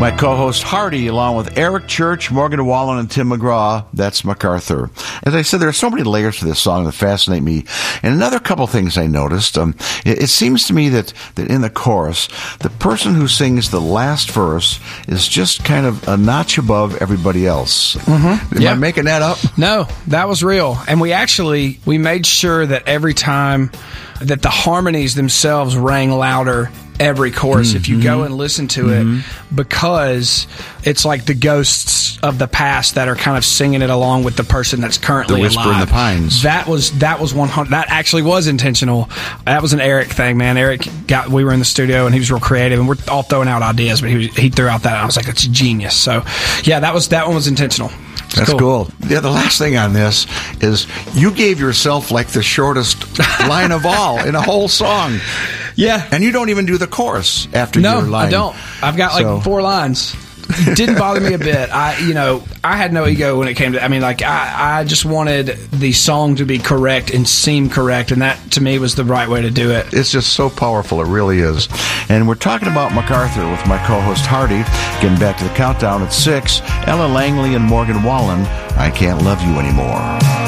My co-host Hardy, along with Eric Church, Morgan Wallen, and Tim McGraw. That's MacArthur. As I said, there are so many layers to this song that fascinate me. And another couple things I noticed. It seems to me that in the chorus, the person who sings the last verse is just kind of a notch above everybody else. Mm-hmm. Am I making that up? No, that was real. And we made sure that every time that the harmonies themselves rang louder every chorus, if you go and listen to it, because it's like the ghosts of the past that are kind of singing it along with the person that's currently alive. The whisper in the pines. That was 100. That actually was intentional. That was an Eric thing, man. We were in the studio and he was real creative, and we're all throwing out ideas, but he threw out that, and I was like, it's genius. So yeah, that one was intentional. That's cool. Yeah, the last thing on this is you gave yourself like the shortest line of all in a whole song. Yeah. And you don't even do the chorus after your line. No, I don't. I've got like 4 lines. It didn't bother me a bit. I had no ego when it came to, I just wanted the song to be correct and seem correct, and that to me was the right way to do it. It's just so powerful. It really is. And we're talking about MacArthur with my co-host Hardy. Getting back to the countdown at 6, Ella Langley and Morgan Wallen, I Can't Love You Anymore.